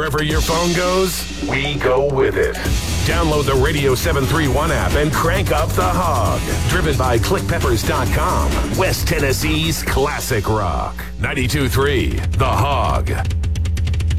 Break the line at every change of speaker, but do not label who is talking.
Wherever your phone goes, we go with it. Download the Radio 731 app and crank up the hog. Driven by ClickPeppers.com. West Tennessee's classic rock. 92.3 The Hog.